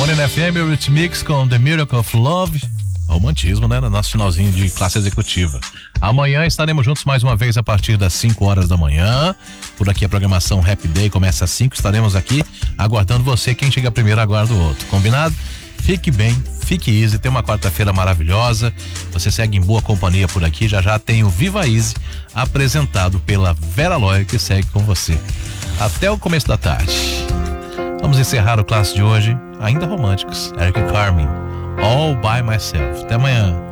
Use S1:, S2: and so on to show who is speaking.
S1: Morena FM, Roots Mix com The Miracle of Love. Romantismo, né? No nosso finalzinho de classe executiva. Amanhã estaremos juntos mais uma vez a partir das 5 horas da manhã. Por aqui a programação Happy Day começa às 5. Estaremos aqui aguardando você. Quem chega primeiro aguarda o outro. Combinado? Fique bem, fique easy. Tem uma quarta-feira maravilhosa. Você segue em boa companhia por aqui. Já tem o Viva Easy apresentado pela Vera Loy, que segue com você até o começo da tarde. Vamos encerrar o classe de hoje ainda românticos. Eric Carmen, All by Myself. Até amanhã.